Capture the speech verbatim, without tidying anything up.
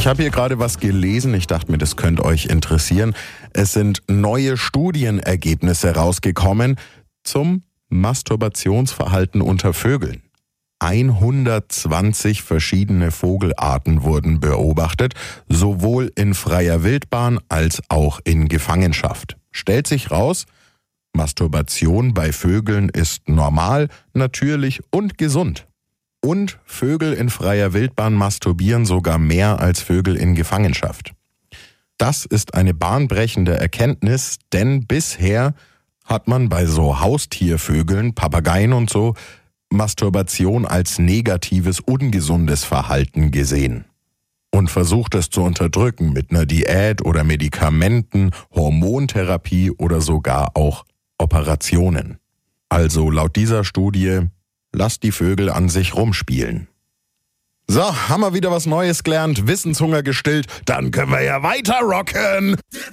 Ich habe hier gerade was gelesen, ich dachte mir, das könnte euch interessieren. Es sind neue Studienergebnisse rausgekommen zum Masturbationsverhalten unter Vögeln. hundertzwanzig verschiedene Vogelarten wurden beobachtet, sowohl in freier Wildbahn als auch in Gefangenschaft. Stellt sich raus, Masturbation bei Vögeln ist normal, natürlich und gesund. Und Vögel in freier Wildbahn masturbieren sogar mehr als Vögel in Gefangenschaft. Das ist eine bahnbrechende Erkenntnis, denn bisher hat man bei so Haustiervögeln, Papageien und so, Masturbation als negatives, ungesundes Verhalten gesehen. Und versucht es zu unterdrücken mit einer Diät oder Medikamenten, Hormontherapie oder sogar auch Operationen. Also laut dieser Studie, lasst die Vögel an sich rumspielen. So, haben wir wieder was Neues gelernt, Wissenshunger gestillt, dann können wir ja weiter rocken.